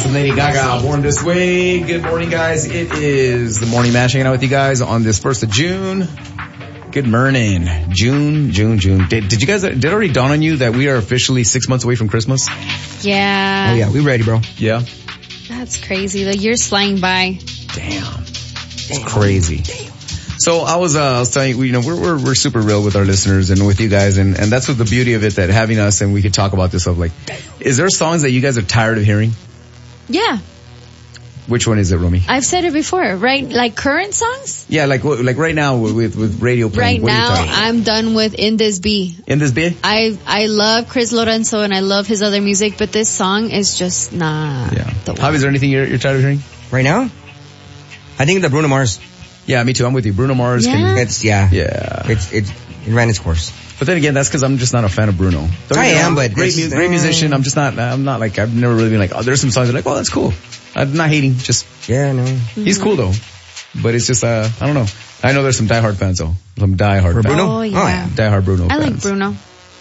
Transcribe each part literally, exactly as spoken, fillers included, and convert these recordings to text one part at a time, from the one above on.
Blast with Lady Gaga, Born This Way. Good morning, guys. It is the Morning Mash hanging out with you guys on this first of June. Good morning. June, June, June. Did, did you guys, did it already dawn on you that we are officially six months away from Christmas? Yeah. Oh yeah, we ready, bro. Yeah. That's crazy. The year's flying by. Damn. It's crazy. Damn. So I was, uh, I was telling you, you know, we're, we're, we're super real with our listeners and with you guys. And, and that's what the beauty of it, that having us and we could talk about this of like, is there songs that you guys are tired of hearing? Yeah. Which one is it, Romy? I've said it before, right? Like current songs? Yeah, like like right now with with radio playing. Right now, I'm done with In This Be. In This Be? I I love Chris Lorenzo and I love his other music, but this song is just not. Yeah. The How is there anything you're, you're tired of hearing? Right now? I think the Bruno Mars. Yeah, me too. I'm with you. Bruno Mars. Yeah. Can, It's, yeah. yeah. It's, it's, it ran its course. But then again, that's because I'm just not a fan of Bruno. Don't I get me am, wrong. but great, this- mu- great musician. I'm just not. I'm not like. I've never really been like. Oh, there's some songs that are like, oh, that's cool. I'm not hating. Just Yeah, no. he's cool though. But it's just uh, I don't know. I know there's some diehard fans though. Some diehard For fans. Bruno? Oh, yeah. Oh, yeah. Diehard Bruno I fans. like Bruno.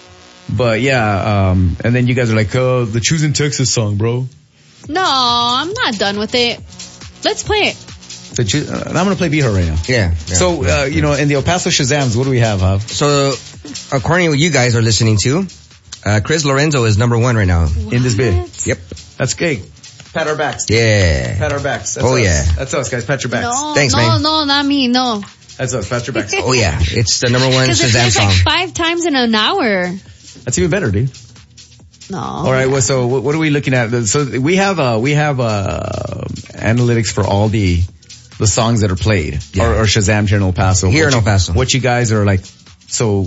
But yeah, um, and then you guys are like, oh, the Choosing Texas song, bro. No, I'm not done with it. Let's play it. The Choo- uh, I'm gonna play Be Her right now. Yeah. yeah. So, uh, you know, in the El Paso Shazams, what do we have, Hav? So, according to what you guys are listening to, uh, Chris Lorenzo is number one right now. In this bid. Yep. That's good. Pat our backs. Yeah. Pat our backs. That's Oh, us. yeah. That's us, guys. Pat your backs. No, Thanks, no, man. no, not me, no. That's us. Pat your backs. Oh yeah. It's the number one Because it Shazam plays song. like five times in an hour. That's even better, dude. No. All right. Well, so what, what are we looking at? So we have, uh, we have, uh, analytics for all the, the songs that are played Yeah. or, or Shazam here in El Paso. Here What in you- El Paso. What you guys are like, so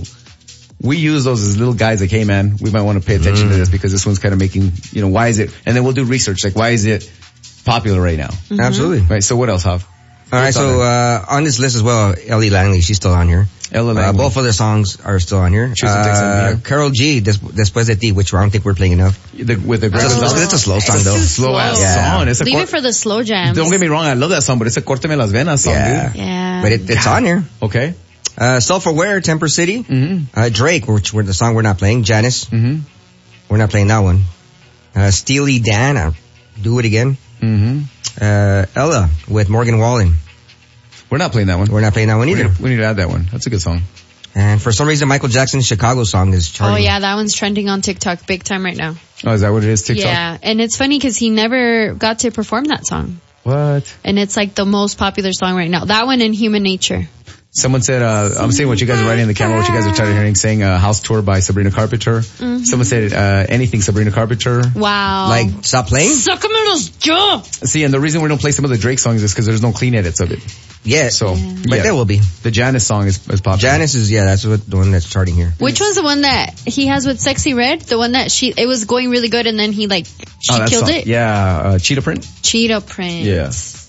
we use those as little guides like, hey man, we might want to pay attention Mm. to this because this one's kind of making, you know, why is it, and then we'll do research, like why is it popular right now? Mm-hmm. Absolutely. Right. So what else, Hav? All right. What's on So, there? uh, on this list as well, Ellie Langley, she's still on here. Ella Uh, Langley. both of their songs are still on here. Choosing Texas Uh, here. Karol G, Des- Después de Ti, which I don't think we're playing enough. The, with the It's a, Greg- it's a slow song though. It's slow ass Yeah. song. It's a Leave cor- it for the slow jams. Don't get me wrong, I love that song, but it's a Córteme las Venas song, Yeah. dude. Yeah. But it, it's on here. Okay. Uh, Self-Aware, Temper City. Mm-hmm. Uh, Drake, which we're the song we're not playing. Janice, Mm-hmm. we're not playing that one. Uh, Steely Dan, uh, Do It Again. Mm-hmm. Uh, Ella with Morgan Wallen. We're not playing that one. We're not playing that one We either. need, we need to add that one. That's a good song. And for some reason, Michael Jackson's Chicago song is Oh charting. yeah, that one's trending on TikTok big time right now. Oh, is that what it is? TikTok? Yeah, and it's funny because he never got to perform that song. What? And it's like the most popular song right now. That one and Human Nature. Someone said, uh, I'm saying what you guys are writing in the camera, what you guys are tired of hearing, saying, uh, House Tour by Sabrina Carpenter. Mm-hmm. Someone said, uh, anything Sabrina Carpenter. Wow. Like, stop playing? Suck a little jaw. See, and the reason we don't play some of the Drake songs is because there's no clean edits of it. Yeah. So, But yeah. there will be. The Janice song is, is popular. Janice is, yeah, that's what the one that's charting here. Which one's the one that he has with Sexy Red? The one that she, it was going really good and then he like, she Oh, that killed song. it? Yeah, uh, Cheetah Print. Cheetah Print. Yeah.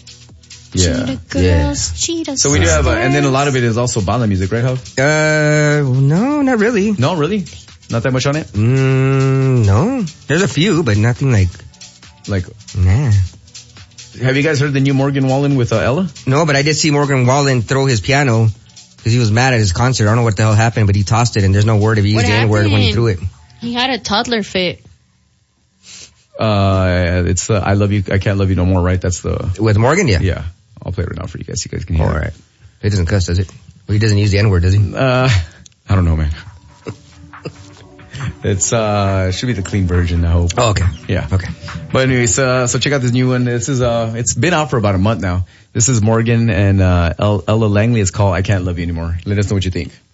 Yeah. Cheetah girls, Yeah. cheetah So we do have, uh, and then a sisters. lot of it is also bala music, right, Hav? Uh, no, not really. No, really? Not that much on it? Mm, no. There's a few, but nothing like, Like, nah. have you guys heard the new Morgan Wallen with uh, Ella? No, but I did see Morgan Wallen throw his piano because he was mad at his concert. I don't know what the hell happened, but he tossed it and there's no word if he used What the N-word when he threw it. He had a toddler fit. Uh, it's the I Love You, I Can't Love You No More, right? That's the, With Morgan, yeah. yeah. I'll play it right now for you guys. You guys can hear All it. right. It doesn't cuss, does it? Well, he doesn't use the N-word, does he? Uh, I don't know, man. It's, uh, should be the clean version, I hope. Oh, okay. Yeah. Okay. But anyways, uh, so check out this new one. This is, uh, it's been out for about a month now. This is Morgan and, uh, El- Ella Langley. It's called I Can't Love You Anymore. Let us know what you think.